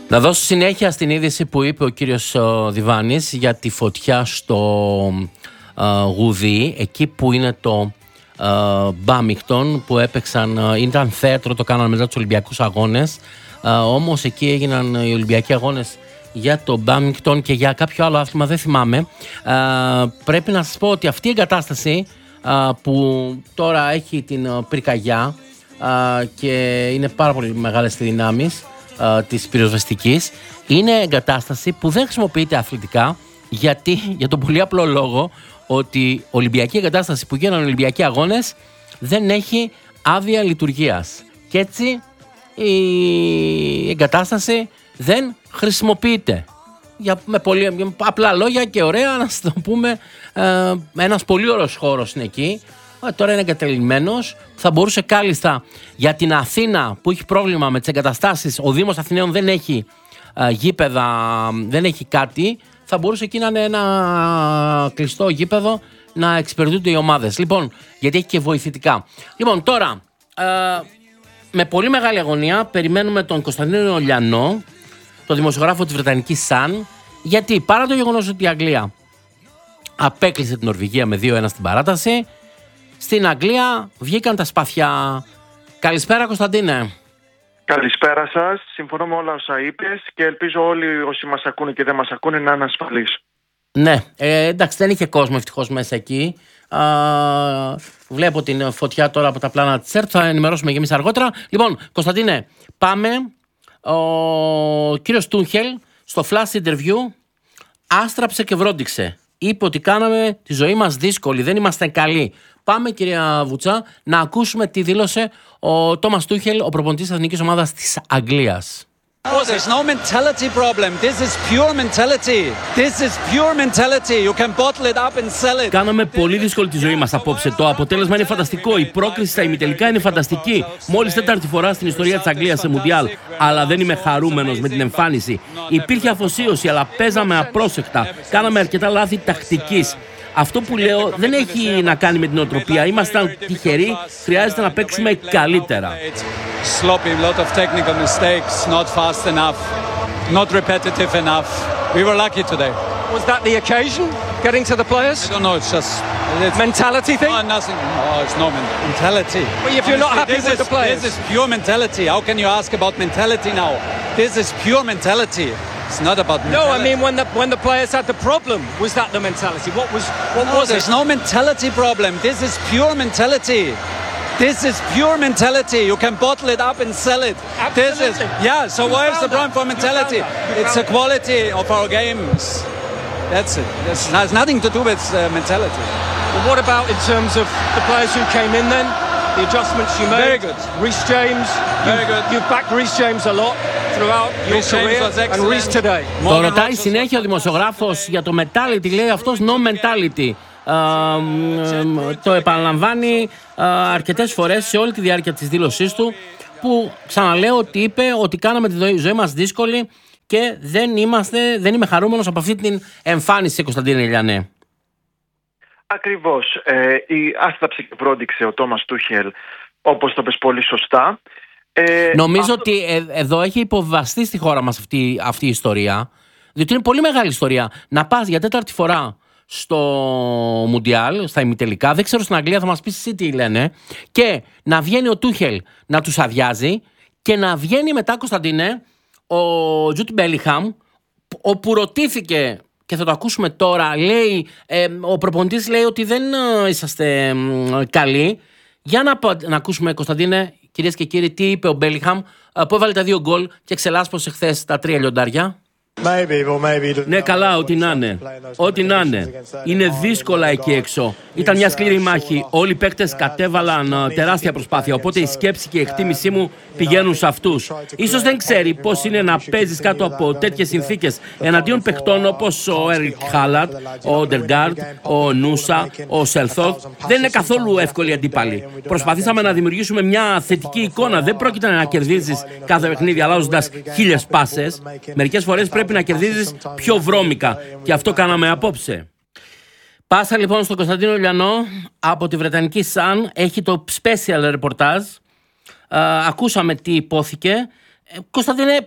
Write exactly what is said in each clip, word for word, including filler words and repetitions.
Να δώσω συνέχεια στην είδηση που είπε ο κύριος Διβάνης για τη φωτιά στο uh, Γουδί, εκεί που είναι το uh, μπάμικτον που έπαιξαν, uh, ήταν θέατρο, το κάνανε μετά τους Ολυμπιακούς Αγώνες, uh, όμως εκεί έγιναν οι Ολυμπιακοί Αγώνες για το μπάμικτον και για κάποιο άλλο άθλημα, δεν θυμάμαι. Uh, πρέπει να σας πω ότι αυτή η εγκατάσταση uh, που τώρα έχει την uh, πυρκαγιά uh, και είναι πάρα πολύ μεγάλες οι δυνάμεις Uh, της πυροσβεστικής, είναι εγκατάσταση που δεν χρησιμοποιείται αθλητικά, γιατί, για τον πολύ απλό λόγο ότι η Ολυμπιακή εγκατάσταση που γίνανε Ολυμπιακοί Αγώνες δεν έχει άδεια λειτουργίας και έτσι η εγκατάσταση δεν χρησιμοποιείται. Για, με πολύ με απλά λόγια και ωραία να το πούμε, ε, ένας πολύ ωραίος χώρος είναι εκεί. Τώρα είναι εγκαταλειμμένος. Θα μπορούσε κάλλιστα για την Αθήνα που έχει πρόβλημα με τις εγκαταστάσεις, ο Δήμος Αθηναίων δεν έχει α, γήπεδα, δεν έχει κάτι. Θα μπορούσε εκεί να είναι ένα κλειστό γήπεδο να εξυπηρετούνται οι ομάδες. Λοιπόν, γιατί έχει και βοηθητικά. Λοιπόν, τώρα α, με πολύ μεγάλη αγωνία περιμένουμε τον Κωνσταντίνο Λιανό, τον δημοσιογράφο της Βρετανικής Sun, γιατί παρά το γεγονός ότι η Αγγλία απέκλεισε την Νορβηγία με δύο ένα στην παράταση, στην Αγγλία βγήκαν τα σπαθιά. Καλησπέρα, Κωνσταντίνε. Καλησπέρα σας. Συμφωνώ με όλα όσα είπες και ελπίζω όλοι όσοι μας ακούνε και δεν μας ακούνε να είναι ασφαλείς. Ναι, ε, εντάξει, δεν είχε κόσμο ευτυχώς μέσα εκεί. Α, βλέπω την φωτιά τώρα από τα πλάνα της ΕΡΤ. Θα ενημερώσουμε και εμείς αργότερα. Λοιπόν, Κωνσταντίνε, πάμε. Ο κύριος Τούχελ στο flash interview άστραψε και βρόντιξε. Είπε ότι κάναμε τη ζωή μας δύσκολη, δεν είμαστε καλοί. Πάμε, κυρία Βουτσά, να ακούσουμε τι δήλωσε ο Τόμας Τούχελ, ο προπονητής της εθνικής ομάδας της Αγγλίας. Oh, there's no mentality problem. This is pure mentality. This is pure mentality. You can bottle it up and sell it. Κάναμε πολύ δύσκολη τη ζωή μας απόψε. Το αποτέλεσμα είναι φανταστικό. Η πρόκριση στα ημιτελικά είναι φανταστική. Μόλις τέταρτη φορά στην ιστορία της Αγγλίας σε Μουντιάλ. Αλλά δεν είμαι χαρούμενος με την εμφάνιση. Υπήρχε αφοσίωση, αλλά παίζαμε απρόσεκτα. Κάναμε αρκετά λάθη τακτικής. Αυτό που λέω δεν έχει να κάνει με την οτροπία. Ήμασταν τυχεροί, χρειάζεται να παίξουμε καλύτερα. Sloppy, lot of technical mistakes, not fast enough, not repetitive enough. We were lucky today. Was that the occasion? Getting to the players? I don't know, it's just... It's, mentality thing? No, nothing. Oh, it's no men- mentality. Well, if you're Honestly, not happy with is, the players? This is pure mentality. How can you ask about mentality now? This is pure mentality. It's not about mentality. No, I mean when the when the players had the problem, was that the mentality? What was what no, was there's it? no mentality problem. This is pure mentality. This is pure mentality. You can bottle it up and sell it. Absolutely. This is yeah. So You where's the found problem that. for mentality? You found that. You It's found the quality of our games. That's it. This has nothing to do with uh, mentality. Well, what about in terms of the players who came in then? The adjustments you made? Very good. Reece James. Very you, good. You've backed Reece James a lot throughout your Reece James career was and Reece excellent. today. Το ρωτάει συνέχεια ο δημοσιογράφος για το mentality, λέει αυτός no mentality. Uh, το επαναλαμβάνει uh, αρκετές φορές σε όλη τη διάρκεια της δήλωσής του, που ξαναλέω ότι είπε ότι κάναμε τη ζωή μας δύσκολη και δεν, είμαστε, δεν είμαι χαρούμενος από αυτή την εμφάνιση, Κωνσταντίνε Λιανέ. Ακριβώς. Ε, η άστραψε και βρόντιξε ο Τόμας Τούχελ, όπως το πες πολύ σωστά. Ε, Νομίζω αυτό... ότι ε, εδώ έχει υποβαστεί στη χώρα μας αυτή, αυτή η ιστορία, διότι είναι πολύ μεγάλη ιστορία να πας για τέταρτη φορά στο Μουντιάλ, στα ημιτελικά, δεν ξέρω στην Αγγλία, θα μας πεις εσύ τι λένε, και να βγαίνει ο Τούχελ να τους αδειάζει και να βγαίνει μετά, Κωνσταντίνε, ο Τζουντ Μπέλιγχαμ, όπου ρωτήθηκε, και θα το ακούσουμε τώρα, λέει, ε, ο προπονητής λέει ότι δεν ε, είσαστε ε, καλοί. Για να, να ακούσουμε, Κωνσταντίνε, κυρίες και κύριοι, τι είπε ο Μπέλιγχαμ, ε, που έβαλε τα δύο γκολ και ξελάσπωσε χθες τα τρία λιοντάρια. Ναι, καλά, ό,τι να είναι. Ό,τι να είναι. Είναι δύσκολα εκεί έξω. Ήταν μια σκληρή μάχη. Όλοι οι παίκτες κατέβαλαν τεράστια προσπάθεια. Οπότε η σκέψη και η εκτίμησή μου πηγαίνουν σε αυτούς. Ίσως δεν ξέρει πώς είναι να παίζεις κάτω από τέτοιες συνθήκες εναντίον παιχτών όπως ο Έρικ Χάλαντ, ο Οντεργάρντ, ο Νούσα, ο Σελθόθ. Δεν είναι καθόλου εύκολοι αντίπαλοι. Προσπαθήσαμε να δημιουργήσουμε μια θετική εικόνα. Δεν πρόκειται να κερδίζεις κάθε παιχνίδι αλλάζοντας χίλιες πάσες. Μερικές φορές πρέπει να κερδίζεις πιο βρώμικα. Και αυτό κάναμε απόψε. Πάσα λοιπόν στον Κωνσταντίνο Λιανό από τη Βρετανική Sun. Έχει το special reportage. Uh, ακούσαμε τι υπόθηκε. Ε, Κωνσταντίνε,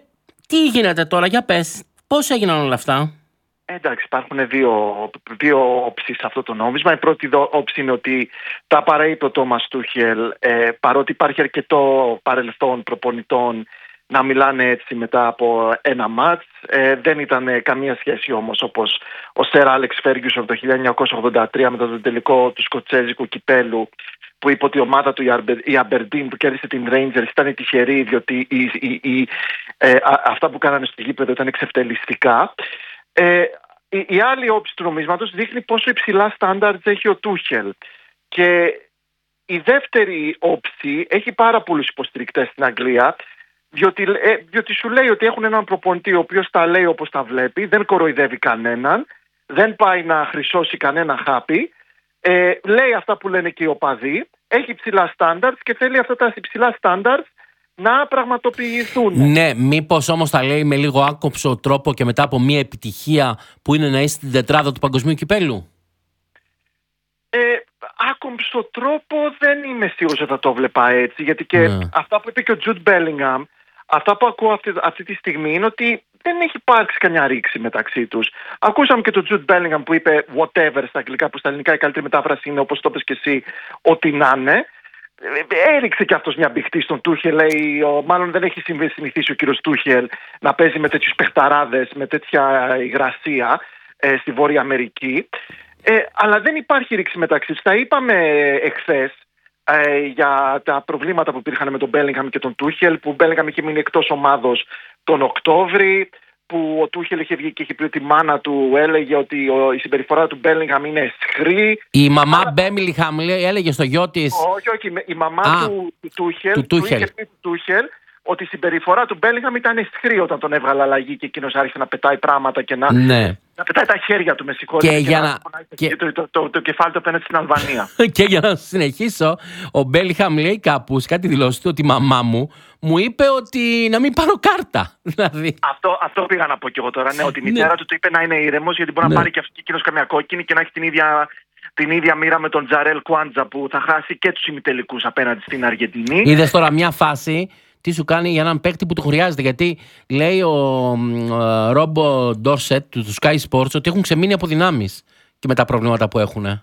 Τι γίνεται τώρα, για πες, πώς έγιναν όλα αυτά? Εντάξει, υπάρχουν δύο, δύο όψεις σε αυτό το νόμισμα. Η πρώτη όψη είναι ότι τα παραείπε ο Τόμας Τούχελ, ε, παρότι υπάρχει αρκετό παρελθόν προπονητών να μιλάνε έτσι μετά από ένα μάτς. Ε, δεν ήταν καμία σχέση όμως, όπως ο Σερ Άλεξ Φέργκιουσον το χίλια εννιακόσια ογδόντα τρία μετά τον τελικό του σκοτσέζικου κυπέλου, που είπε ότι η ομάδα του, η Aberdeen που κέρδισε την Rangers, ήταν τυχερή διότι η, η, η, ε, α, αυτά που κάνανε στο γήπεδο ήταν εξευτελιστικά. Ε, η, η άλλη όψη του νομίσματος δείχνει πόσο υψηλά στάνταρτς έχει ο Τούχελ. Και η δεύτερη όψη έχει πάρα πολλούς υποστηρικτές στην Αγγλία, διότι, ε, διότι σου λέει ότι έχουν έναν προπονητή ο οποίος τα λέει όπως τα βλέπει, δεν κοροϊδεύει κανέναν, δεν πάει να χρυσώσει κανένα χάπι, ε, λέει αυτά που λένε και οι οπαδοί, έχει υψηλά στάνταρτς και θέλει αυτά τα υψηλά στάνταρτς να πραγματοποιηθούν. Ναι, μήπως όμως τα λέει με λίγο άκοψο τρόπο και μετά από μια επιτυχία που είναι να είσαι στην τετράδα του Παγκοσμίου Κυπέλλου? Ε, άκομψο τρόπο δεν είμαι σίγουρος ότι θα το βλέπα έτσι, γιατί και ναι. αυτά που είπε και ο Τζουντ Μπέλιγχαμ, αυτά που ακούω αυτή, αυτή τη στιγμή είναι ότι δεν έχει υπάρξει καμιά ρήξη μεταξύ τους. Ακούσαμε και τον Τζουντ Μπέλιγχαμ που είπε whatever στα αγγλικά, που στα ελληνικά η καλύτερη μετάφραση είναι, όπως το είπες και εσύ, ό,τι να είναι. Έριξε και αυτός μια μπηχτή στον Τούχελ, λέει, ο, μάλλον δεν έχει συνηθίσει ο κύριος Τούχελ να παίζει με τέτοιους παιχταράδες, με τέτοια υγρασία ε, στη Βόρεια Αμερική. Ε, αλλά δεν υπάρχει ρήξη μεταξύ τους. Τα είπαμε εχθές ε, για τα προβλήματα που υπήρχαν με τον Μπέλιγχαμ και τον Τούχελ, που ο Μπέλιγχαμ είχε μείνει εκτός ομάδος τον Οκτώβρη, που ο Τούχελ είχε βγει και είχε πει ότι η μάνα του έλεγε ότι ο, η συμπεριφορά του Μπέλιγχαμ είναι αισχρή. Η μαμά Άρα... Μπέλιγχαμ έλεγε στο γιο της. Όχι, όχι. Η μαμά Α, του, του Τούχελ του του Τούχελ. είχε πει του Τούχελ ότι η συμπεριφορά του Μπέλιγχαμ ήταν αισχρή όταν τον έβγαλε αλλαγή και εκείνος άρχισε να πετάει πράγματα και να, ναι. να πετάει τα χέρια του, με συγχωρείτε, και, και, για να, να... και... το, το, το, το κεφάλι του απέναντι στην Αλβανία. Και για να συνεχίσω, ο Μπέλιγχαμ λέει κάπου σε κάτι δηλώσει του ότι η μαμά μου μου είπε ότι να μην πάρω κάρτα. Δηλαδή. Αυτό, αυτό πήγα να πω κι εγώ τώρα. Ναι, ότι η μητέρα ναι. του του είπε να είναι ήρεμος, γιατί μπορεί ναι. να πάρει και εκείνος καμιά κόκκινη και να έχει την ίδια, την ίδια μοίρα με τον Τζαρέλ Κουάντζα που θα χάσει και τους ημιτελικούς απέναντι στην Αργεντινή. Είδες τώρα μια φάση τι σου κάνει για έναν παίκτη που το χρειάζεται. Γιατί λέει ο Ρόμπο Ντόρσετ του Sky Sports ότι έχουν ξεμείνει από δυνάμεις και με τα προβλήματα που έχουν. Ε,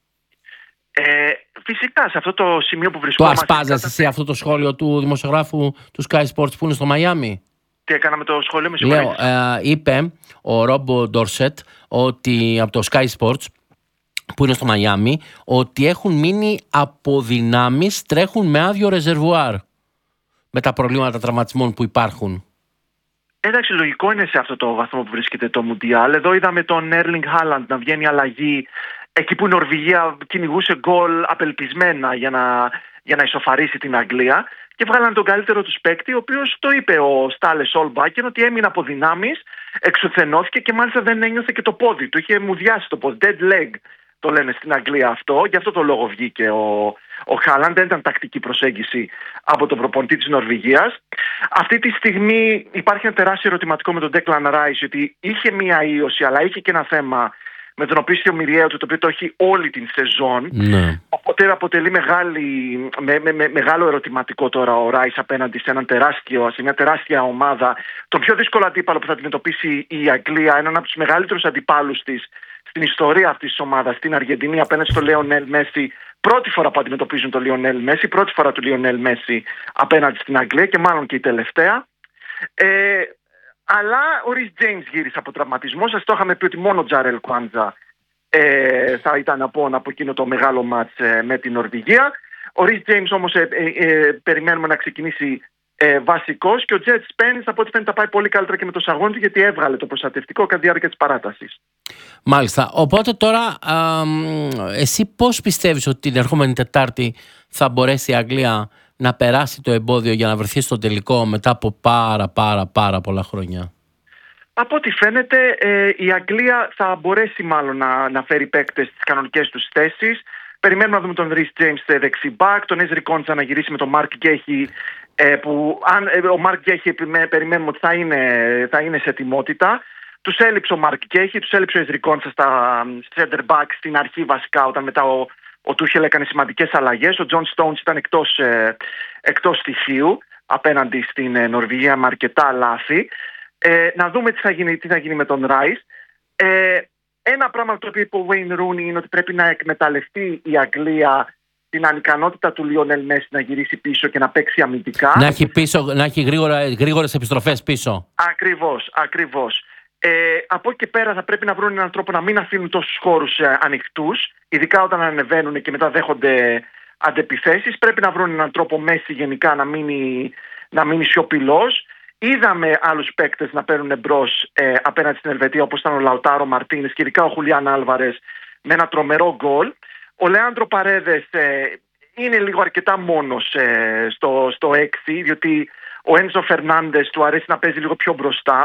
φυσικά σε αυτό το σημείο που βρισκόμαστε. Το ασπάζεσαι εσύ αυτό το σχόλιο του δημοσιογράφου του Sky Sports που είναι στο Μαϊάμι? Τι έκανα με το σχόλιο, με Λέω, ε, είπε ο Ρόμπο Ντόρσετ ότι από το Sky Sports που είναι στο Μαϊάμι ότι έχουν μείνει από δυνάμεις, τρέχουν με άδειο ρεζερβουάρ με τα προβλήματα τραυματισμών που υπάρχουν. Εντάξει, λογικό είναι σε αυτό το βαθμό που βρίσκεται το Μουντιάλ. Εδώ είδαμε τον Έρλινγκ Χάλαντ να βγαίνει αλλαγή εκεί που η Νορβηγία κυνηγούσε γκολ απελπισμένα για να, για να ισοφαρίσει την Αγγλία, και βγάλαν τον καλύτερο του παίκτη, ο οποίος το είπε ο Στάλε Σολμπάκεν ότι έμεινε από δυνάμεις, εξουθενώθηκε και μάλιστα δεν ένιωθε και το πόδι του. Είχε μουδιάσει το πόδι, dead leg το λένε στην Αγγλία αυτό. Γι' αυτό το λόγο βγήκε ο, ο Χάλαντ. Δεν ήταν τακτική προσέγγιση από τον προπονητή της Νορβηγίας. Αυτή τη στιγμή υπάρχει ένα τεράστιο ερωτηματικό με τον Declan Rice, ότι είχε μία ίωση, αλλά είχε και ένα θέμα με τον οπίσθιο μυριαίο του, το οποίο το έχει όλη την σεζόν. Ναι. Οπότε αποτελεί μεγάλη, με, με, με, μεγάλο ερωτηματικό τώρα ο Ράις απέναντι σε, έναν τεράστιο, σε μια τεράστια ομάδα. Το πιο δύσκολο αντίπαλο που θα αντιμετωπίσει η Αγγλία, έναν από τους μεγαλύτερους αντιπάλους της στην ιστορία αυτής της ομάδας, στην Αργεντινή, απέναντι στο Λιονέλ Μέση. Πρώτη φορά που αντιμετωπίζουν τον Λιονέλ Μέση, πρώτη φορά του Λιονέλ Μέση απέναντι στην Αγγλία και μάλλον και η τελευταία. Ε, Αλλά ο Ρις Τζέιμς γύρισε από τραυματισμό. Σας το είχαμε πει ότι μόνο ο Τζαρέλ Κουάντζα ε, θα ήταν από, από εκείνο το μεγάλο μάτς ε, με την Νορβηγία. Ο Ρις Τζέιμς όμως ε, ε, ε, περιμένουμε να ξεκινήσει ε, βασικός, και ο Τζετ Σπένς από ό,τι φαίνεται πάει πολύ καλύτερα και με το σαγόνι του, γιατί έβγαλε το προστατευτικό κατά τη διάρκεια της παράτασης. Μάλιστα. Οπότε τώρα α, εσύ πώς πιστεύεις ότι την ερχόμενη Τετάρτη θα μπορέσει η Αγγλία να περάσει το εμπόδιο για να βρεθεί στο τελικό μετά από πάρα πάρα πάρα πολλά χρόνια? Από ό,τι φαίνεται ε, η Αγγλία θα μπορέσει μάλλον να, να φέρει παίκτες στις κανονικές τους θέσεις. Περιμένουμε να δούμε τον Ρις Τζέιμς δεξιμπάκ, τον Έζρι Κόντσα να γυρίσει με τον Μαρκ Γκέχι, ε, που αν, ε, ο Μαρκ Γκέχι περιμένουμε ότι θα είναι, θα είναι σε ετοιμότητα. Τους έλειψε ο Μαρκ Γκέχι, τους έλειψε ο Έζρι Κόντσα στα center back στην αρχή βασικά, όταν μετά ο Ο Τούχελ έκανε σημαντικές αλλαγές. Ο Τζον Στόουνς ήταν εκτός, ε, εκτός στοιχείου απέναντι στην ε, Νορβηγία με αρκετά λάθη. Ε, να δούμε τι θα γίνει, τι θα γίνει με τον Rice. Ε, ένα πράγμα το οποίο είπε ο Wayne Rooney είναι ότι πρέπει να εκμεταλλευτεί η Αγγλία την ανικανότητα του Λιόνελ Μέση να γυρίσει πίσω και να παίξει αμυντικά. Να έχει, πίσω, να έχει γρήγορες επιστροφές πίσω. Ακριβώς, ακριβώς. Ε, από εκεί και πέρα θα πρέπει να βρουν έναν τρόπο να μην αφήνουν τόσους χώρους ε, ανοιχτούς, ειδικά όταν ανεβαίνουν και μετά δέχονται αντεπιθέσεις. Πρέπει να βρουν έναν τρόπο Μέση γενικά να μείνει, να μείνει σιωπηλός. Είδαμε άλλους παίκτες να παίρνουν εμπρός ε, απέναντι στην Ελβετία, όπως ήταν ο Λαουτάρο Μαρτίνες και ειδικά ο Χουλιάν Άλβαρες με ένα τρομερό γκολ. Ο Λεάντρο Παρέδες ε, είναι λίγο αρκετά μόνος ε, στο, στο έξι, διότι ο Ένζο Φερνάντες του αρέσει να παίζει λίγο πιο μπροστά.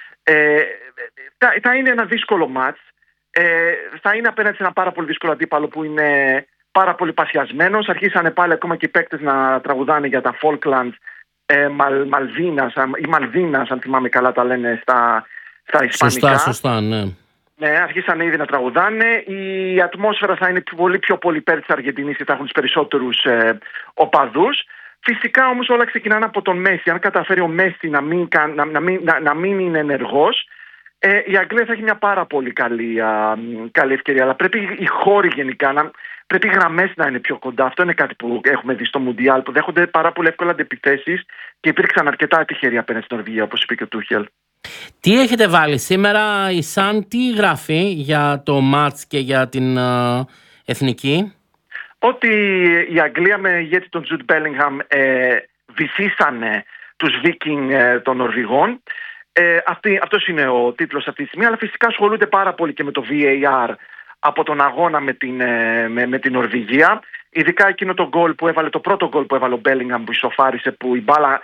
Ε, θα, θα είναι ένα δύσκολο μάτς. Ε, θα είναι απέναντι σε ένα πάρα πολύ δύσκολο αντίπαλο που είναι πάρα πολύ πασιασμένος. Αρχίσανε πάλι ακόμα και οι παίκτες να τραγουδάνε για τα Falklands, ε, Μαλ, Μαλβίνας ή Μαλβίνας, αν θυμάμαι καλά τα λένε στα, στα ισπανικά. Σωστά, σωστά, ναι. Ναι, αρχίσανε ήδη να τραγουδάνε. Η ατμόσφαιρα θα είναι πολύ πιο πολύ υπέρ της Αργεντινής και θα έχουν τους περισσότερους ε, οπαδούς. Φυσικά όμως όλα ξεκινάνε από τον Μέση. Αν καταφέρει ο Μέση να μην, να, να μην, να, να μην είναι ενεργός, ε, η Αγγλία θα έχει μια πάρα πολύ καλή, α, καλή ευκαιρία. Αλλά πρέπει οι χώροι γενικά, να, πρέπει οι γραμμές να είναι πιο κοντά. Αυτό είναι κάτι που έχουμε δει στο Μουντιάλ, που δέχονται πάρα πολύ εύκολα αντεπιθέσεις και υπήρξαν αρκετά ατυχεροί απέναντι στην Νορβηγία, όπως είπε και ο Τούχελ. Τι έχετε βάλει σήμερα, η Σαν, τι γράφει για το μάτς και για την uh, εθνική? Ότι η Αγγλία με ηγέτη τον Τζουντ Μπέλιγχαμ ε, βυθίσανε τους Βίκινγκ ε, των Νορβηγών. Ε, αυτή, αυτός είναι ο τίτλος αυτή τη στιγμή, αλλά φυσικά ασχολούνται πάρα πολύ και με το βι έι αρ από τον αγώνα με την, ε, με, με την Νορβηγία. Ειδικά εκείνο το γκολ που έβαλε, το πρώτο γκολ που έβαλε ο Μπέλιγχαμ που ισοφάρισε, που η μπάλα...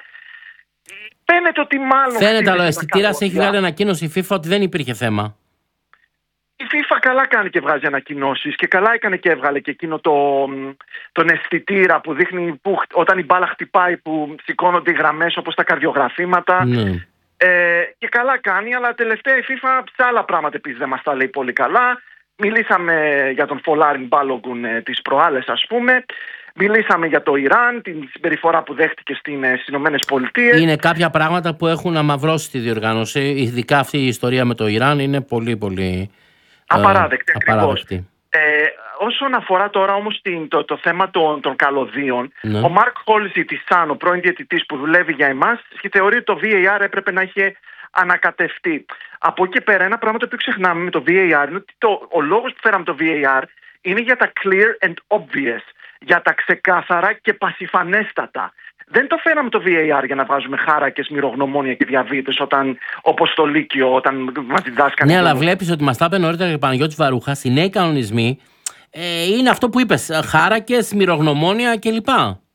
Φαίνεται ότι μάλλον... Φαίνεται, αλλά ο αισθητήρας έχει βγάλει ανακοίνωση η FIFA ότι δεν υπήρχε θέμα. Η FIFA καλά κάνει και βγάζει ανακοινώσεις και καλά έκανε και έβγαλε και εκείνο το, τον αισθητήρα που δείχνει που, όταν η μπάλα χτυπάει, που σηκώνονται οι γραμμές όπως τα καρδιογραφήματα. Ναι. Ε, και καλά κάνει, αλλά τελευταία η FIFA σε άλλα πράγματα επίσης δεν μας τα λέει πολύ καλά. Μιλήσαμε για τον Φολάριν Μπάλογκουν ε, τις προάλλες, ας πούμε. Μιλήσαμε για το Ιράν, την συμπεριφορά που δέχτηκε στις Ηνωμένες Πολιτείες. Είναι κάποια πράγματα που έχουν αμαυρώσει τη διοργάνωση. Ειδικά αυτή η ιστορία με το Ιράν είναι πολύ πολύ απαράδεκτη. ε, απαράδεκτη. Ε, όσον αφορά τώρα όμως την, το, το θέμα των, των καλωδίων, ναι. Ο Μαρκ Χόλζι της Σαν, ο πρώην διαιτητής που δουλεύει για εμάς, θεωρεί ότι το βι έι αρ έπρεπε να είχε ανακατευτεί. Από εκεί πέρα, ένα πράγμα το οποίο ξεχνάμε με το βι έι αρ είναι ότι το, ο λόγος που φέραμε το βι έι αρ είναι για τα clear and obvious, για τα ξεκάθαρα και πασιφανέστατα. Δεν το φέραμε το βι έι αρ για να βάζουμε χάρακες, μυρογνωμόνια και διαβήτες, όταν, όπως στο Λύκειο, όταν μας διδάσκανε. Ναι, αλλά βλέπεις ότι μας τα είπε νωρίτερα και ο Παναγιώτης Βαρούχας, οι νέοι κανονισμοί ε, είναι αυτό που είπες, χάρακες, μυρογνωμόνια κλπ.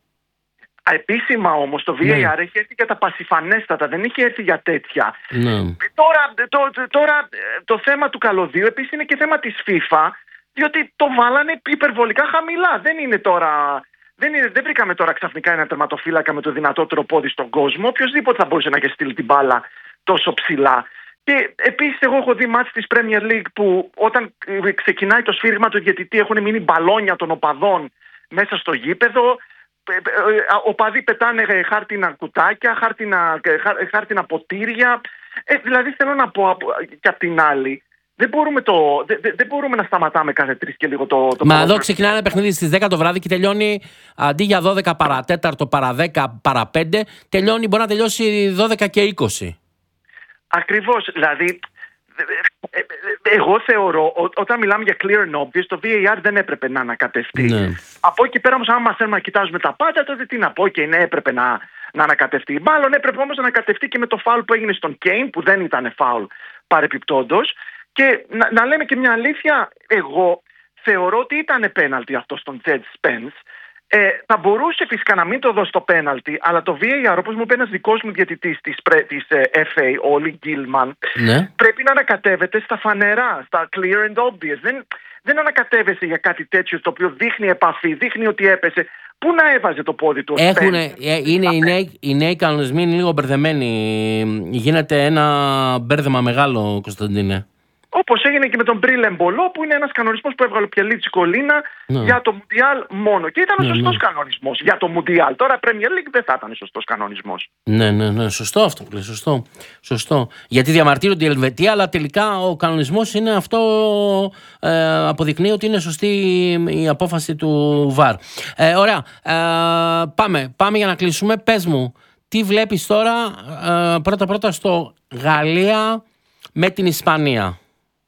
Επίσημα όμως το βι έι αρ ναι. έχει έρθει για τα πασιφανέστατα, δεν έχει έρθει για τέτοια. Ναι. Τώρα, το, τώρα το θέμα του καλωδίου επίσης είναι και θέμα της FIFA, διότι το βάλανε υπερβολικά χαμηλά. Δεν είναι τώρα... Δεν, είναι, δεν βρήκαμε τώρα ξαφνικά ένα τερματοφύλακα με το δυνατότερο πόδι στον κόσμο. Οποιοςδήποτε θα μπορούσε να έχει στείλει την μπάλα τόσο ψηλά. Και επίσης εγώ έχω δει μάτς της Premier League που όταν ξεκινάει το σφύριγμα του διαιτητή έχουν μείνει μπαλόνια των οπαδών μέσα στο γήπεδο. Οπαδοί πετάνε χάρτινα κουτάκια, χάρτινα, χάρτινα ποτήρια. Ε, δηλαδή θέλω να πω και απ' την άλλη, δεν μπορούμε, το, δεν, δεν μπορούμε να σταματάμε κάθε τρεις και λίγο το... το Μα εδώ ξεκινάει ένα παιχνίδι στις δέκα το βράδυ και τελειώνει αντί για δώδεκα παρά τέταρτο, παρά δέκα, παρά πέντε, τελειώνει, μπορεί να τελειώσει δώδεκα και είκοσι. Ακριβώς, δηλαδή εγώ θεωρώ όταν μιλάμε για clear and obvious το βι έι αρ δεν έπρεπε να ανακατευτεί. Ναι. Από εκεί πέρα όμως άμα μας θέλουμε να κοιτάζουμε τα πάντα, τότε τι να πω, και ναι, έπρεπε να, να ανακατευτεί. Μάλλον έπρεπε όμως να ανακατευτεί και με το φάουλ που έγινε στον Κέιν, που δεν ήταν φάουλ παρεπιπτόντος. Και να, να λέμε και μια αλήθεια, εγώ θεωρώ ότι ήταν πέναλτι αυτό στον Τζετ Σπένς. Ε, θα μπορούσε φυσικά να μην το δώσει το πέναλτι, αλλά το βι έι αρ, όπως μου είπε ένας δικός μου διαιτητής της, της ε, εφ έι, ο Όλι Γκίλμαν, ναι. πρέπει να ανακατεύεται στα φανερά, στα clear and obvious. Δεν, δεν ανακατεύεσαι για κάτι τέτοιο το οποίο δείχνει επαφή, δείχνει ότι έπεσε. Πού να έβαζε το πόδι του ο Έχουνε, ε, είναι, οι, νέοι, οι νέοι κανονισμοί είναι λίγο μπερδεμένοι. Γίνεται ένα μπέρδεμα μεγάλο, Κωνσταντίνε. Όπως έγινε και με τον Μπρίλε Μπολό, που είναι ένας κανονισμός που έβγαλε ο Πιελίτσι Κολίνα ναι. για το Μουντιάλ μόνο. Και ήταν ο ναι, σωστός ναι. κανονισμός για το Μουντιάλ. Τώρα Premier League δεν θα ήταν σωστός κανονισμός. Ναι, ναι, ναι, σωστό αυτό που λέει. Σωστό. σωστό. Γιατί διαμαρτύρονται οι Ελβετοί, αλλά τελικά ο κανονισμός είναι αυτό. Ε, αποδεικνύει ότι είναι σωστή η απόφαση του ΒΑΡ. Ε, ωραία. Ε, πάμε, πάμε για να κλείσουμε. Πες μου, τι βλέπεις τώρα ε, πρώτα-πρώτα στο Γαλλία με την Ισπανία?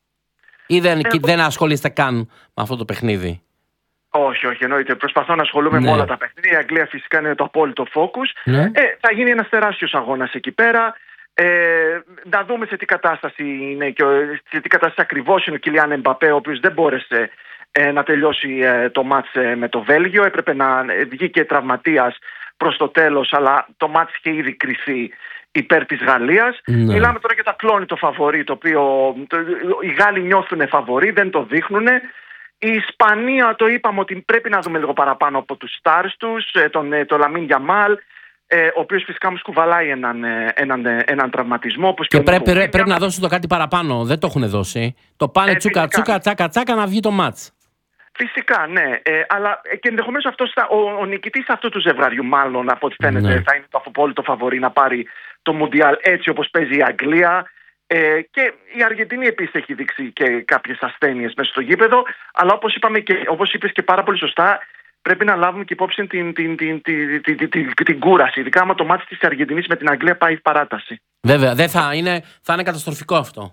Ή δεν, Εγώ... δεν ασχολείστε καν με αυτό το παιχνίδι? Όχι, όχι, εννοείται. Προσπαθώ να ασχολούμαι ναι. με όλα τα παιχνίδια. Η Αγγλία φυσικά είναι το απόλυτο focus. Ναι. Ε, θα γίνει ένας τεράστιος αγώνας εκεί πέρα. Ε, να δούμε σε τι κατάσταση είναι και σε τι κατάσταση ακριβώς είναι ο Κιλιάν Εμπαπέ, ο οποίος δεν μπόρεσε ε, να τελειώσει ε, το μάτς ε, με το Βέλγιο. Έπρεπε να βγήκε τραυματίας προς το τέλος, αλλά το μάτς είχε ήδη κριθεί υπέρ της Γαλλίας. Ναι. Μιλάμε τώρα για τα κλόνη το φαβορί, το οποίο το, οι Γάλλοι νιώθουν φαβορί, δεν το δείχνουν. Η Ισπανία, το είπαμε ότι πρέπει να δούμε λίγο παραπάνω από τους stars τους, τον, τον Λαμίν Γιαμάλ, ο οποίος φυσικά μου κουβαλάει έναν, έναν, έναν τραυματισμό. Όπως και, και πρέπει, πρέπει, πρέπει να δώσουν το κάτι παραπάνω, δεν το έχουν δώσει. Το πάνε ε, τσούκα τσούκα τσάκα τσάκα να βγει το μάτς. Φυσικά, ναι. Ε, αλλά και ενδεχομένως αυτός θα, ο, ο νικητής αυτού του ζευγαριού, μάλλον από ό,τι φαίνεται, ναι. θα είναι το απόλυτο φαβορί να πάρει το Μουντιάλ έτσι όπως παίζει η Αγγλία. Ε, και η Αργεντινή επίσης έχει δείξει και κάποιες ασθένειες μέσα στο γήπεδο. Αλλά όπως είπαμε και όπως είπες και πάρα πολύ σωστά, πρέπει να λάβουμε και υπόψη την, την, την, την, την, την, την, την κούραση. Ειδικά άμα το μάτι της Αργεντινής με την Αγγλία πάει παράταση. Βέβαια, δεν θα είναι, θα είναι καταστροφικό αυτό.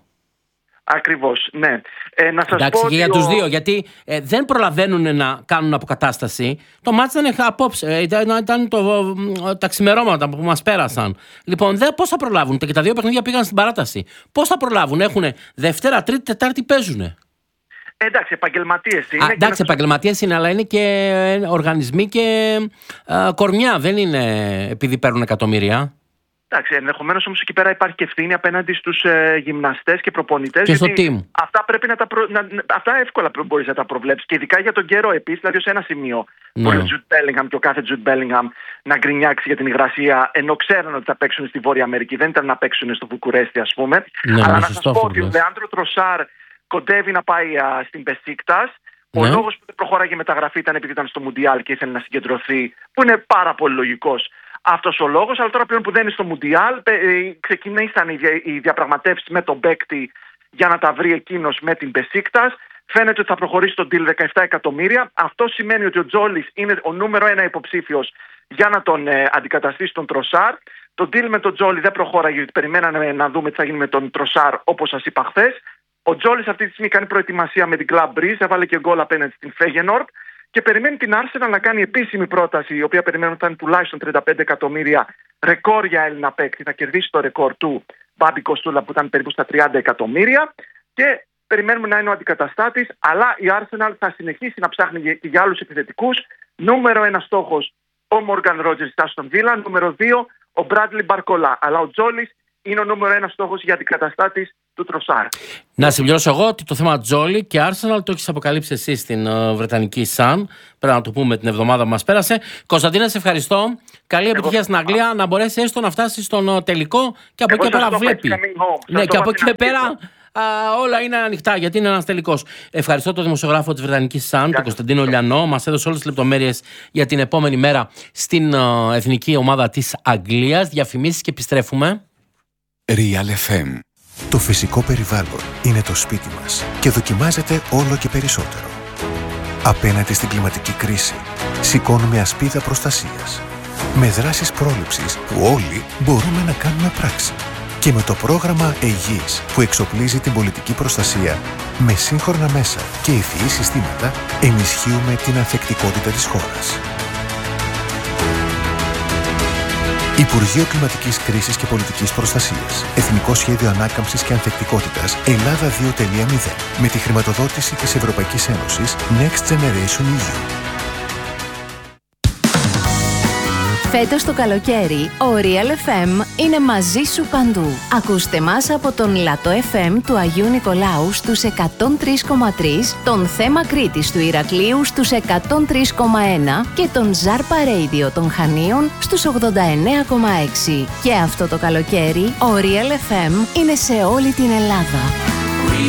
Ακριβώς, ναι. Ε, να σας Εντάξει, πω και για τους δύο, γιατί ε, δεν προλαβαίνουν να κάνουν αποκατάσταση. Το μάτς ήταν απόψε, ε, ήταν, ήταν το, ε, τα ξημερώματα που μας πέρασαν. Λοιπόν, δε, πώς θα προλάβουν? Και τα δύο παιχνίδια πήγαν στην παράταση. Πώς θα προλάβουν? Έχουν Δευτέρα, Τρίτη, Τετάρτη παίζουνε. Εντάξει, επαγγελματίες είναι. Α, εντάξει, να... επαγγελματίες είναι, αλλά είναι και οργανισμοί και ε, κορμιά. Δεν είναι επειδή παίρνουν εκατομμύρια. Εντάξει, ενδεχομένως όμως εκεί πέρα υπάρχει και ευθύνη απέναντι στους ε, γυμναστές και προπονητές. Και στο team. Αυτά, πρέπει να τα προ... να... αυτά εύκολα μπορείς να τα προβλέψεις. Και ειδικά για τον καιρό επίσης, δηλαδή σε ένα σημείο ναι. μπορεί ο Τζουντ Μπέλιγχαμ και ο κάθε Τζουντ Μπέλιγχαμ να γκρινιάξει για την υγρασία, ενώ ξέρουν ότι θα παίξουν στη Βόρεια Αμερική. Δεν ήταν να παίξουν στο Βουκουρέστι, ας πούμε. Ναι, αλλά ναι, να σας πω ότι ο Λεάντρο Τροσάρ κοντεύει να πάει α, στην Μπεσίκτας. Ο ναι. λόγος που δεν προχώραγε μεταγραφή ήταν επειδή ήταν στο Μουντιάλ και ήθελε να συγκεντρωθεί, που είναι πάρα πολύ λογικός αυτός ο λόγος. Αλλά τώρα πλέον που δεν είναι στο Μουντιάλ, ξεκινήσαν οι διαπραγματεύσεις με τον παίκτη για να τα βρει εκείνος με την Μπεσίκτας. Φαίνεται ότι θα προχωρήσει τον deal δεκαεπτά εκατομμύρια. Αυτό σημαίνει ότι ο Τζόλις είναι ο νούμερο ένα υποψήφιος για να τον ε, αντικαταστήσει τον Τροσάρ. Το deal με τον Τζόλι δεν προχώραγε, γιατί περιμέναμε να δούμε τι θα γίνει με τον Τροσάρ, όπως σας είπα χθες. Ο Τζόλις αυτή τη στιγμή κάνει προετοιμασία με την Club Breeze, έβαλε και γκολ απέναντι στην Feyenoord και περιμένει την Arsenal να κάνει επίσημη πρόταση, η οποία περιμένουμε ότι θα είναι τουλάχιστον τριάντα πέντε εκατομμύρια, ρεκόρ για Έλληνα παίκτη. Θα κερδίσει το ρεκόρ του Μπάμπη Κοστούλα που ήταν περίπου στα τριάντα εκατομμύρια και περιμένουμε να είναι ο αντικαταστάτης, αλλά η Arsenal θα συνεχίσει να ψάχνει και για άλλους επιθετικούς. Νούμερο ένα στόχος ο Morgan Rogers της Aston Villa, νούμερο δύο ο Bradley Barcola, αλλά ο Τζόλις είναι ο νούμερο ένα στόχος για αντικαταστάτης του Τροσάρ. Να συμπληρώσω εγώ ότι το θέμα Τζόλι και Arsenal το έχεις αποκαλύψει εσύ στην uh, Βρετανική Sun. Πρέπει να το πούμε την εβδομάδα που μας πέρασε. Κωνσταντίνα, σε ευχαριστώ. Καλή επιτυχία στην Αγγλία, να μπορέσει έστω να φτάσει στον uh, τελικό και από εκεί πέρα βλέπει. Ναι, και από εκεί πέρα uh, όλα είναι ανοιχτά γιατί είναι ένας τελικός. Ευχαριστώ τον δημοσιογράφο της Βρετανικής Sun, τον Κωνσταντίνο Λιανό. Μας έδωσε όλες τις λεπτομέρειες για την επόμενη μέρα στην uh, εθνική ομάδα της Αγγλίας. Διαφημίσεις και επιστρέφουμε. Real εφ εμ. Το φυσικό περιβάλλον είναι το σπίτι μας και δοκιμάζεται όλο και περισσότερο. Απέναντι στην κλιματική κρίση, σηκώνουμε ασπίδα προστασίας. Με δράσεις πρόληψης που όλοι μπορούμε να κάνουμε πράξη. Και με το πρόγραμμα Αιγής που εξοπλίζει την πολιτική προστασία, με σύγχρονα μέσα και ευφυή συστήματα, ενισχύουμε την ανθεκτικότητα της χώρας. Υπουργείο Κλιματικής Κρίσης και Πολιτικής Προστασίας. Εθνικό Σχέδιο Ανάκαμψης και Ανθεκτικότητας Ελλάδα δύο τελεία μηδέν. Με τη χρηματοδότηση της Ευρωπαϊκής Ένωσης Next Generation ι γιου. Φέτος το καλοκαίρι, ο Real εφ εμ είναι μαζί σου παντού. Ακούστε μας από τον Λατό εφ εμ του Αγίου Νικολάου στους εκατόν τρία κόμμα τρία, τον Θέμα Κρήτης του Ηρακλείου στους εκατόν τρία κόμμα ένα και τον Ζάρπα Radio των Χανίων στους ογδόντα εννέα κόμμα έξι. Και αυτό το καλοκαίρι, ο Real εφ εμ είναι σε όλη την Ελλάδα.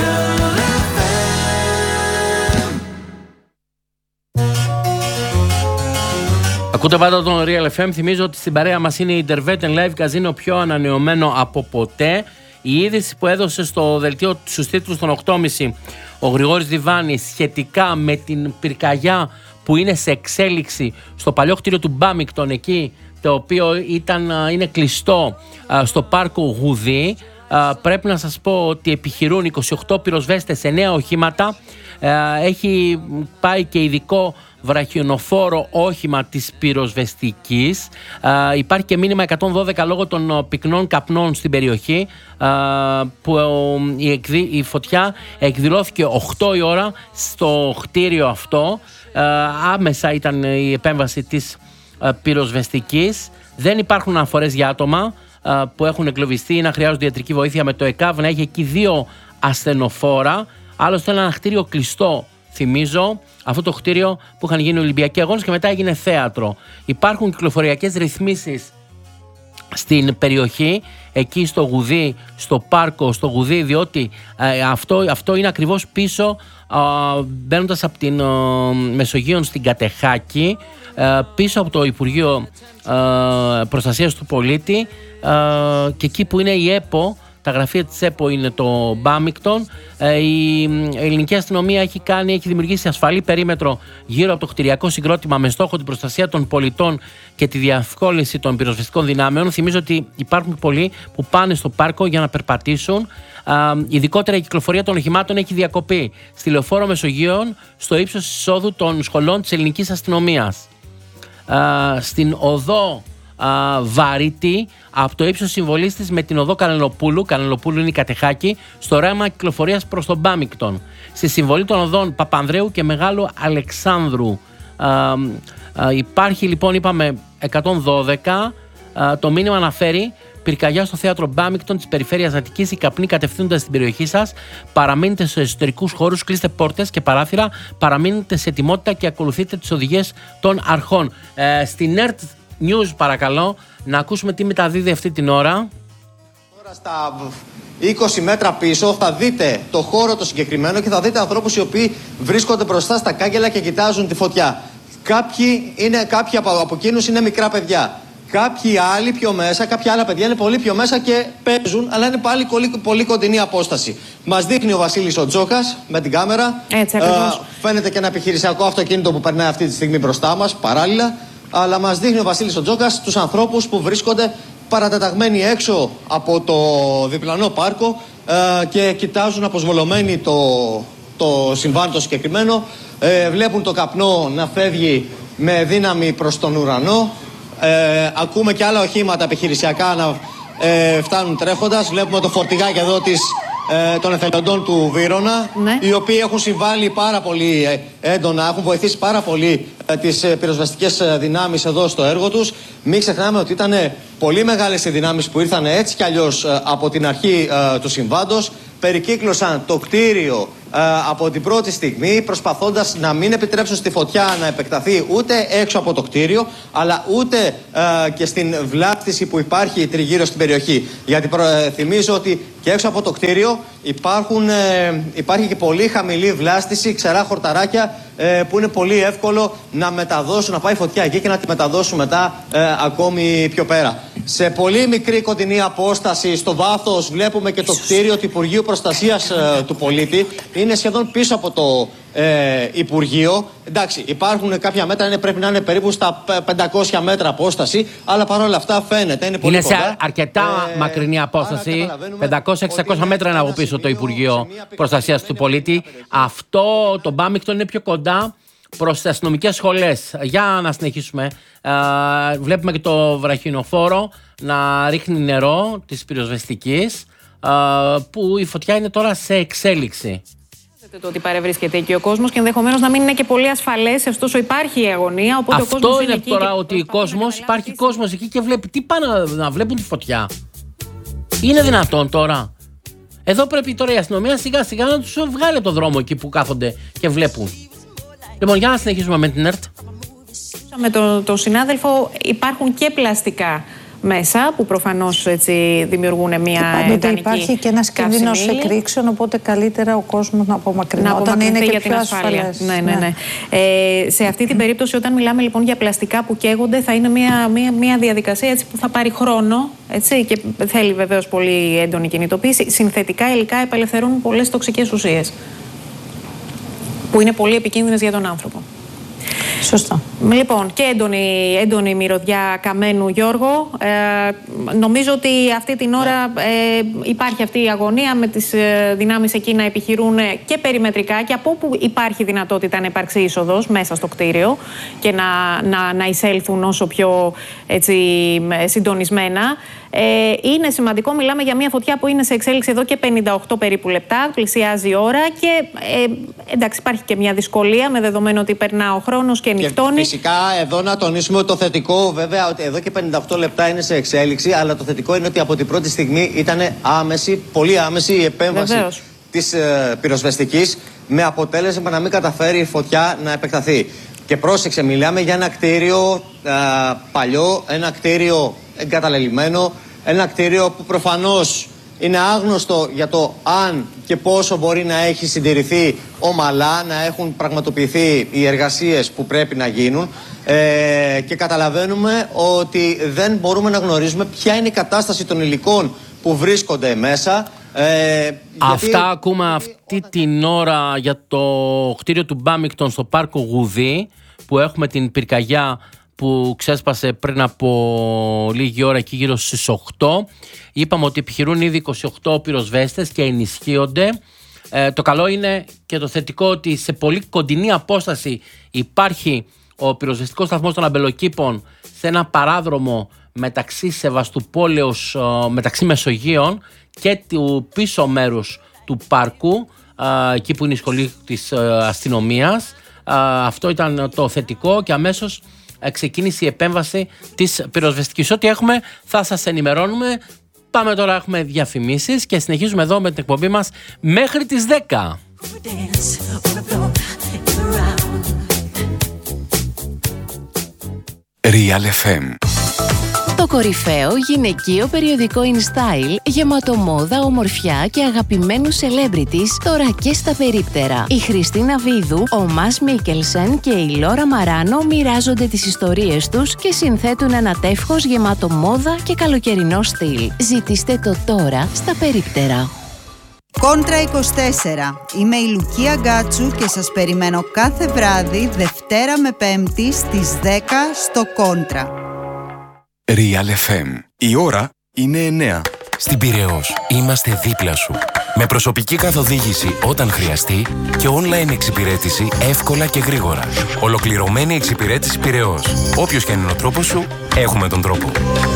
Ακούτε πάντα τον Real εφ εμ. Θυμίζω ότι στην παρέα μας είναι η Intervet Live Casino, πιο ανανεωμένο από ποτέ. Η είδηση που έδωσε στο δελτίο στους τίτλους των οκτώ και μισή ο Γρηγόρης Διβάνης σχετικά με την πυρκαγιά που είναι σε εξέλιξη στο παλιό κτίριο του Μπάμικτον, εκεί το οποίο ήταν, είναι κλειστό στο πάρκο Γουδί. Πρέπει να σας πω ότι επιχειρούν είκοσι οκτώ πυροσβέστες σε νέα οχήματα. Έχει πάει και ειδικό βραχιονοφόρο όχημα της πυροσβεστικής. Uh, υπάρχει και μήνυμα εκατόν δώδεκα λόγω των uh, πυκνών καπνών στην περιοχή, uh, που uh, η, εκδη, η φωτιά εκδηλώθηκε οκτώ η ώρα στο κτίριο αυτό. Uh, άμεσα ήταν η επέμβαση της uh, πυροσβεστικής. Δεν υπάρχουν αναφορές για άτομα uh, που έχουν εγκλωβιστεί ή να χρειάζονται ιατρική βοήθεια. Με το ΕΚΑΒ να έχει εκεί δύο ασθενοφόρα. Άλλωστε ένα κτίριο κλειστό, θυμίζω, αυτό το κτίριο που είχαν γίνει Ολυμπιακοί Αγώνες και μετά έγινε θέατρο. Υπάρχουν κυκλοφοριακές ρυθμίσεις στην περιοχή, εκεί στο Γουδί, στο πάρκο, στο Γουδί, διότι ε, αυτό, αυτό είναι ακριβώς πίσω, ε, μπαίνοντας από την ε, Μεσογείων στην Κατεχάκη, ε, πίσω από το Υπουργείο ε, Προστασίας του Πολίτη, ε, και εκεί που είναι η ΕΠΟ. Τα γραφεία της ΕΠΟ είναι το Μπάμικτον. Η ελληνική αστυνομία έχει, κάνει, έχει δημιουργήσει ασφαλή περίμετρο γύρω από το κτηριακό συγκρότημα με στόχο την προστασία των πολιτών και τη διευκόλυνση των πυροσβεστικών δυνάμεων. Θυμίζω ότι υπάρχουν πολλοί που πάνε στο πάρκο για να περπατήσουν. Ειδικότερα η κυκλοφορία των οχημάτων έχει διακοπεί στη Λεωφόρο Μεσογείων, στο ύψος της εισόδου των σχολών της ελληνικής αστυνομίας. Στην οδό Uh, Βαρύτη, από το ύψος συμβολής της με την οδό Κανελοπούλου, Κανελοπούλου είναι η Κατεχάκη, στο ρέμα κυκλοφορίας προς τον Μπάμικτον. Στη συμβολή των οδών Παπανδρέου και Μεγάλου Αλεξάνδρου. Uh, uh, υπάρχει λοιπόν, είπαμε, εκατόν δώδεκα. Uh, το μήνυμα αναφέρει: πυρκαγιά στο θέατρο Μπάμικτον της περιφέρειας Αττικής. Οι καπνοί κατευθύνονται στην περιοχή σας. Παραμείνετε σε εσωτερικούς χώρους, κλείστε πόρτες και παράθυρα. Παραμείνετε σε ετοιμότητα και ακολουθείτε τις οδηγίες των αρχών. Uh, στην ΕΡΤ News, παρακαλώ, να ακούσουμε τι μεταδίδει αυτή την ώρα. Τώρα στα είκοσι μέτρα πίσω θα δείτε το χώρο το συγκεκριμένο και θα δείτε ανθρώπους οι οποίοι βρίσκονται μπροστά στα κάγκελα και κοιτάζουν τη φωτιά. Κάποιοι, είναι, κάποιοι από, από εκείνους είναι μικρά παιδιά. Κάποιοι άλλοι πιο μέσα, κάποια άλλα παιδιά είναι πολύ πιο μέσα και παίζουν, αλλά είναι πάλι πολύ, πολύ κοντινή απόσταση. Μας δείχνει ο Βασίλης ο Τζόκας με την κάμερα. Έτσι, ακριβώς. Ε, φαίνεται και ένα επιχειρησιακό αυτοκίνητο που περνάει αυτή τη στιγμή μπροστά μας, παράλληλα. Αλλά μας δείχνει ο Βασίλης ο Τζόκας τους ανθρώπους που βρίσκονται παρατεταγμένοι έξω από το διπλανό πάρκο ε, και κοιτάζουν αποσβολωμένοι το, το συμβάν το συγκεκριμένο. Ε, βλέπουν το καπνό να φεύγει με δύναμη προς τον ουρανό. Ε, ακούμε και άλλα οχήματα επιχειρησιακά να ε, φτάνουν τρέχοντας. Βλέπουμε το φορτηγάκι εδώ της, ε, των εθελοντών του Βύρωνα, ναι, οι οποίοι έχουν συμβάλει πάρα πολύ ε, έντονα, έχουν βοηθήσει πάρα πολύ ε, τις ε, πυροσβεστικές ε, δυνάμεις εδώ στο έργο τους. Μην ξεχνάμε ότι ήταν πολύ μεγάλες οι δυνάμεις που ήρθαν έτσι κι αλλιώς ε, από την αρχή ε, του συμβάντος. Περικύκλωσαν το κτίριο ε, από την πρώτη στιγμή, προσπαθώντας να μην επιτρέψουν στη φωτιά να επεκταθεί ούτε έξω από το κτίριο, αλλά ούτε ε, και στην βλάστηση που υπάρχει τριγύρω στην περιοχή. Γιατί προ, θυμίζω ότι και έξω από το κτίριο υπάρχουν, ε, υπάρχει και πολύ χαμηλή βλάστηση, ξερά χορταράκια, ε, που είναι πολύ εύκολο να μεταδώσουν, να πάει φωτιά εκεί και να τη μεταδώσουν μετά ε, ακόμη πιο πέρα. Σε πολύ μικρή κοντινή απόσταση, στο βάθος, βλέπουμε και το κτίριο του Υπουργείου Προστασίας ε, του Πολίτη. Είναι σχεδόν πίσω από το ε, Υπουργείο. Εντάξει, υπάρχουν κάποια μέτρα, είναι, πρέπει να είναι περίπου στα πεντακόσια μέτρα απόσταση, αλλά παρόλα αυτά φαίνεται. Είναι, πολύ είναι σε κοντά. αρκετά ε, μακρινή απόσταση. πεντακόσια εξακόσια μέτρα είναι από πίσω το Υπουργείο Προστασίας του Πολίτη. Αυτό το Μπάμικτον είναι πιο κοντά προς τις αστυνομικές σχολές. Για να συνεχίσουμε. Ε, βλέπουμε και το βραχινοφόρο να ρίχνει νερό της πυροσβεστικής, ε, που η φωτιά είναι τώρα σε εξέλιξη. Το ότι παρευρίσκεται εκεί ο κόσμος και ενδεχομένως να μην είναι και πολύ ασφαλές, ωστόσο υπάρχει η αγωνία. Οπότε αυτό ο κόσμος είναι, είναι τώρα ότι ο κόσμος, υπάρχει κόσμος εκεί και βλέπει. Τι πάνε να, να βλέπουν τη φωτιά. Είναι δυνατόν τώρα? Εδώ πρέπει τώρα η αστυνομία σιγά σιγά να τους βγάλει το δρόμο εκεί που κάθονται και βλέπουν. Λοιπόν, για να συνεχίσουμε με την ΕΡΤ. Με τον το συνάδελφο, υπάρχουν και πλαστικά μέσα, που προφανώς έτσι δημιουργούν μια ιδανική. Υπάρχει και ένας κίνδυνος εκρήξεων, οπότε καλύτερα ο κόσμος να απομακρυνθεί. Να όταν είναι και για πιο ασφαλές. Ναι, ναι, ναι. Ε, σε αυτή την περίπτωση, όταν μιλάμε λοιπόν για πλαστικά που καίγονται, θα είναι μια, μια, μια διαδικασία έτσι, που θα πάρει χρόνο, έτσι, και θέλει βεβαίως πολύ έντονη κινητοποίηση. Συνθετικά υλικά απελευθερώνουν πολλές τοξικές ουσίες, που είναι πολύ επικίνδυνες για τον άνθρωπο. Σωστά. Λοιπόν, και έντονη, έντονη μυρωδιά καμένου, Γιώργο. Ε, νομίζω ότι αυτή την ώρα ε, υπάρχει αυτή η αγωνία με τις ε, δυνάμεις εκεί να επιχειρούν και περιμετρικά και από όπου υπάρχει δυνατότητα να υπάρξει είσοδος μέσα στο κτίριο και να, να, να εισέλθουν όσο πιο έτσι, συντονισμένα. Ε, είναι σημαντικό, μιλάμε για μια φωτιά που είναι σε εξέλιξη εδώ και πενήντα οκτώ περίπου λεπτά, πλησιάζει η ώρα και ε, εντάξει, υπάρχει και μια δυσκολία με δεδομένο ότι περνά ο χρόνος και νυχτώνει. Και φυσικά εδώ να τονίσουμε το θετικό, βέβαια, ότι εδώ και πενήντα οκτώ λεπτά είναι σε εξέλιξη, αλλά το θετικό είναι ότι από την πρώτη στιγμή ήταν άμεση, πολύ άμεση η επέμβαση Βεβαίως. της ε, πυροσβεστικής, με αποτέλεσμα να μην καταφέρει η φωτιά να επεκταθεί. Και πρόσεξε, μιλάμε για ένα κτίριο ε, παλιό, ένα κτίριο εγκαταλελειμμένο, ένα κτίριο που προφανώς είναι άγνωστο για το αν και πόσο μπορεί να έχει συντηρηθεί ομαλά, να έχουν πραγματοποιηθεί οι εργασίες που πρέπει να γίνουν ε, και καταλαβαίνουμε ότι δεν μπορούμε να γνωρίζουμε ποια είναι η κατάσταση των υλικών που βρίσκονται μέσα. Ε, Αυτά γιατί... ακούμε αυτή την ώρα για το κτίριο του Μπάμιγκτον στο πάρκο Γουδί, που έχουμε την πυρκαγιά που ξέσπασε πριν από λίγη ώρα, εκεί γύρω στις οκτώ. Είπαμε ότι επιχειρούν ήδη είκοσι οκτώ πυροσβέστες και ενισχύονται. Ε, το καλό είναι και το θετικό ότι σε πολύ κοντινή απόσταση υπάρχει ο πυροσβεστικός σταθμός των Αμπελοκήπων, σε ένα παράδρομο μεταξύ Σεβαστουπόλεως, μεταξύ Μεσογείων και του πίσω μέρους του πάρκου, εκεί που είναι η σχολή της αστυνομίας. Αυτό ήταν το θετικό και αμέσως ξεκίνησε η επέμβαση της πυροσβεστικής. Ό,τι έχουμε θα σας ενημερώνουμε. Πάμε τώρα, έχουμε διαφημίσεις και συνεχίζουμε εδώ με την εκπομπή μας μέχρι τις δέκα. Real εφ εμ. Το κορυφαίο γυναικείο περιοδικό InStyle, γεμάτο μόδα, ομορφιά και αγαπημένους celebrities, τώρα και στα περίπτερα. Η Χριστίνα Βίδου, ο Μας Μίκελσεν και η Λόρα Μαράνο μοιράζονται τις ιστορίες τους και συνθέτουν ένα τεύχος γεμάτο μόδα και καλοκαιρινό στυλ. Ζητήστε το τώρα στα περίπτερα. Κόντρα είκοσι τέσσερα. Είμαι η Λουκία Γκάτσου και σας περιμένω κάθε βράδυ, Δευτέρα με Πέμπτη στις δέκα στο Κόντρα. Real εφ εμ. Η ώρα είναι εννέα. Στην Πειραιώς είμαστε δίπλα σου. Με προσωπική καθοδήγηση όταν χρειαστεί και online εξυπηρέτηση εύκολα και γρήγορα. Ολοκληρωμένη εξυπηρέτηση Πειραιώς. Όποιος και αν είναι ο τρόπος σου, έχουμε τον τρόπο.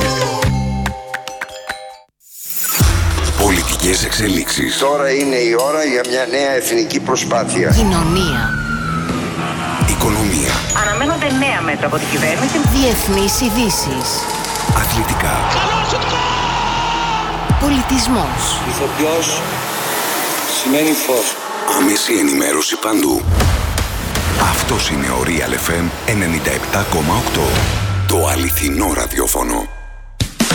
Πολιτικές εξελίξεις. Τώρα είναι η ώρα για μια νέα εθνική προσπάθεια. Κοινωνία. Οικονομία. Αναμένονται νέα μέτρα από την κυβέρνηση. Διεθνείς ειδήσεις. Αθλητικά. Πολιτισμός. Ηθοποιός σημαίνει φως. Άμεση ενημέρωση παντού. Αυτός είναι ο Real εφ εμ ενενήντα επτά κόμμα οκτώ. Το αληθινό ραδιόφωνο.